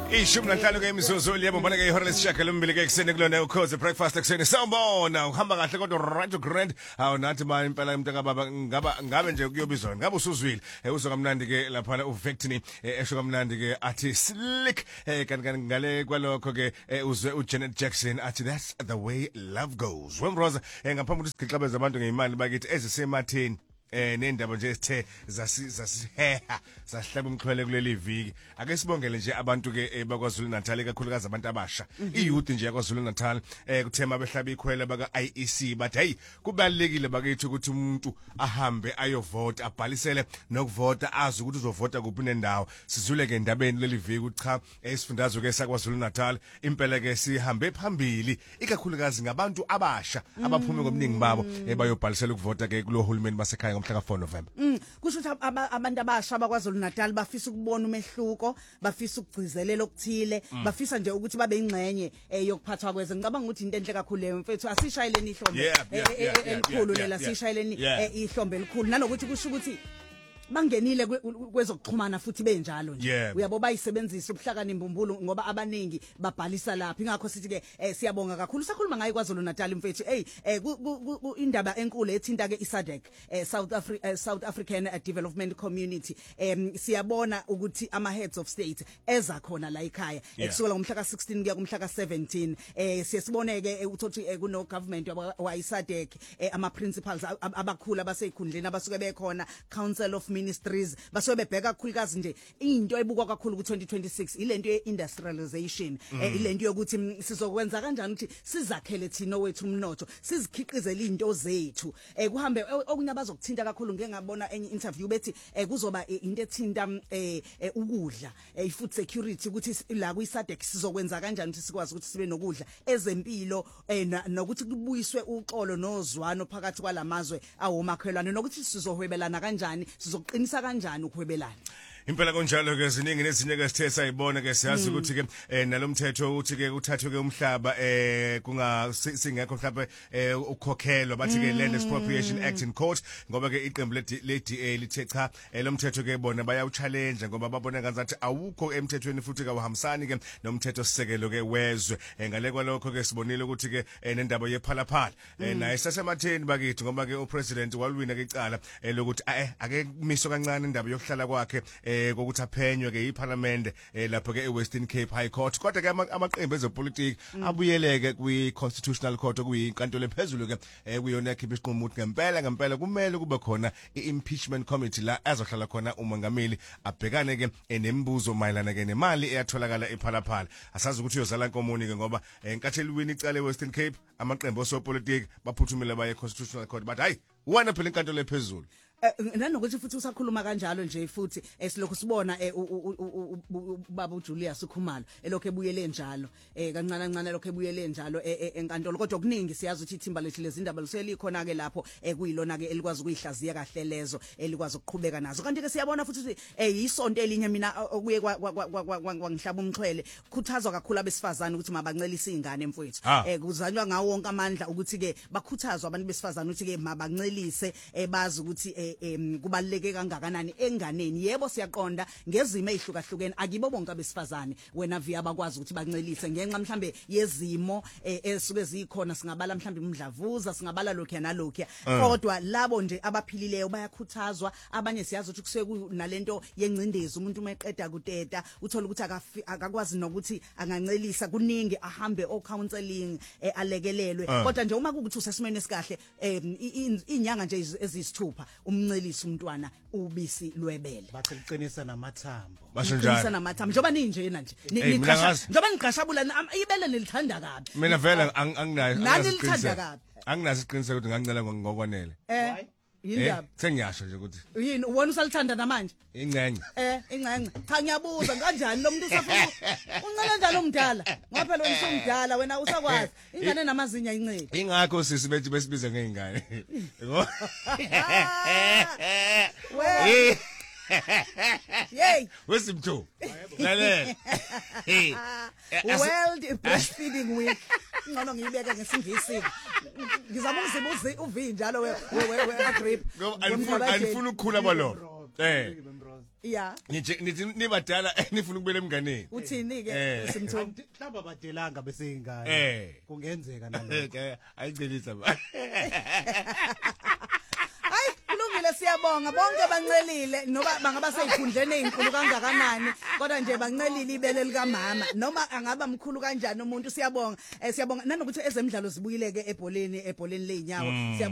Ishumi nanhlanu ke imizuzu liyabona ke ihora lesishiyagalombili ke ekseni kulona ukhoze breakfast ekseni sawubona uhamba kahle kodwa right grand awunathi ma impela umuntu akababa ngabe nje kuyobizwa ngabe usuzwile uzwa kamnandi ke lapha uVictini esho kamnandi ke athi slick kanti ngale kwalokho ke uzwe uJanet Jackson athi that's the way love goes wemroza ngaphambi ukuthi siqhaqhabeze abantu ngeimali bakithi ezisematheni nendaba nje esithe zasiheha sahlaba umxhwele kuleli viki ake sibongele nje abantu ke bakwaZulu Natal kakhulukazi abantu abasha iyouth nje yakwaZulu Natal kuthema behlaba ikhwele baka IEC bathi hey kubalekile bakithi ukuthi umuntu ahambe ayovota abhalisele nokuvota azi ukuthi uzovota kuphi nendawo sizule ke endabeni leli viki cha esifundazwe ke sakwaZulu Natal impela ke sihambe phambili ikakhulukazi ngabantu abasha abaphume ngobuningi babo bayobhalisela ukuvota ke kulo hulumeni basekhaya ngomhla ka4 November. Kusho ukuthi abantu abasha bakwaZulu Natal bafisa ukubona umehluko, bafisa ukugcizelela okuthile, bafisa nje ukuthi babe ingcenye yokuphathwa kweze. Ngicabanga ukuthi into enhle kakhulu leyo mfethu asishayeleni ihlombe elikhulu lela sishayeleni ihlombe elikhulu nanokuthi kusho ukuthi bangenile kwezokuxhumana futhi benjalo nje uyabo bayisebenzisa ubuhlakani imbumbulu ngoba abaningi babhalisa lapha ingakho sithi ke siyabonga kakhulu sakhuluma ngayi kwaZulu Natal mfethu indaba enkulu ethinta ke iSADC South African Development Community siyabona ukuthi ama heads of state eza khona la ekhaya kusukela ngomhla ka16 kuya kumhla ka17 siyasiboneke ukuthi kuno government wa iSADC ama principals abakhulu abasekhundleni abasuke bekhona Council of Ministries basobe bheka kakhulukazi nje into ebukwa kakhulu ku2026 ilento ye-industrialization ilento yokuthi sizokwenza kanjani ukuthi sizakhele thina wethu umnotho sizikhiqizele into zethu kuhambe okunye abazokuthinta kakhulu ngeke ngabona enye interview bethi kuzoba into ethinta ukudla food security ukuthi la kuyiSADC sizokwenza kanjani ukuthi sikwazi ukuthi sibe nokudla ezempilo nokuthi kubuyiswe uxolo nozwano phakathi kwalamazwe awomakhelwane nokuthi sizohwebelana kanjani sizoqinisa kanjani ukuhwebelana impela konjalo ke ziningi nezinye ke sithe sayibona ke siyazi ukuthi ke nalomthetho uthi ke uthathwe ke umhlaba singekho mhlawumbe ukhokhelwa bathi ke Land Expropriation Act in court ngoba ke iqembu le-DA lithe cha lomthetho ke bona bayawuchallenge ngoba babona ngazathi awukho emthethweni futhi kawuhambisani ke nomthetho sisekelo ke wezwe ngale kwalokho ke sibonile ukuthi ke nendaba yephalaphala naye sasematheni bakithi ngoba ke upresident walwina ke icala lokuthi ake kumiswe kancane indaba yokuhlala kwakhe kokuthi aphenywe ke iParliament lapho ke eWestern Cape High Court kodwa ke amaqembu ezepolitiki abuyeleke kwi-Constitutional Court okuyinkantolo ephezulu ke kuyona ekhipha isiqomo ukuthi ngempela kumele kube khona i-impeachment committee la azohlala khona umongameli abhekane ke nemibuzo mayelana ke nemali eyatholakala ePhalaphala asazi ukuthi uyozala nkomoni ke ngoba enkatheli wini icala eWestern Cape amaqembu ezepolitiki baphuthumile baye eConstitutional Court but hayi wena phela inkantolo ephezulu nanokuthi futhi usakhuluma kanjalo nje futhi silokhu sibona ubaba uJulius Khumalo elokho ebuyele njalo kancane lokho ebuyele njalo enkantolo kodwa okuningi siyazi ukuthi ithimba lethu lezindaba luselikhona ke lapho kuyilona ke elikwazi ukuyihlaziya kahle lezo elikwazi ukuqhubeka nazo kanti ke siyabona futhi ukuthi yisonto elinye mina okuye kwangihlaba umxhwele khuthazwa kakhulu abesifazane ukuthi mabancelise izingane emfowethu kuzanywa ngawo wonke amandla ukuthi ke bakhuthazwa abantu besifazane ukuthi ke mabancelise bazi ukuthi kubaleke kangakanani enganeni yebo siyaqonda ngezimo ezihlukahlukene akibo bonke abesifazane wena via bakwazi ukuthi bancelise ngenxa mhlambe yezimo esuke zikhona singabala mhlambe umdlavuza singabala lokho nalokho kodwa labo nje abaphilileyo bayakhuthazwa abanye siyazi ukuthi kusuke kunalento yencindezi umuntu umeqeda kuteta uthola ukuthi akakwazi nokuthi angancelisa kuningi ahambe counseling alekelelwe kodwa nje uma kukuthi usesimene esikahle inyanga nje ezisithupha umncelisa umntwana ubisi lwebele baqiqinisa namathambo baqinisa namathambo njoba ninjena nje njoba ngiqashabula ibele nilithanda kabi mina vele anginayo nani lithanda kabi anginazo iqiniseko ukuthi ngancela ngokwanele yindaba sengiyasho nje ukuthi yini wona usalithanda namanje ingcenye ingcenye cha ngiyabuza kanjani lo muntu usafuna uncela njalo umdala ngoba phela wena usumdala wena usakwazi ingane namazinya inceke ingakho sisi bethi besibiza ngeingane yey wesimtho lalela World Breastfeeding Week ngcono ngiyibeka ngesingisi ngizama ukuzibuza uvi njalo we grip anifuna ukukhula balo Yeah. nithi nibadala nifuna ukubela emnganeni Uthini ke Simthombe? Mhlawumbe abadelanga bese ingane. Kungenzeka nalokho. Ayicelisa ba. Hayi kulungile siyabonga bonke bancelile noba bangaba seyikhundlene ezinkulu kangakanani kodwa nje bancelile ibele lika mama noma angaba mkhulu kanjani umuntu siyabonga siyabonga nanokuthi ezemidlalo zibuyileke ebholeni leinyawo